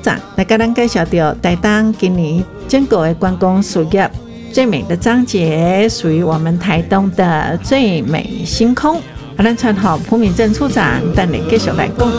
长来跟咱介绍到台东今年整个的观光事业最美的章节，属于我们台东的最美星空。咱传好蒲敏正处长带你继续来讲。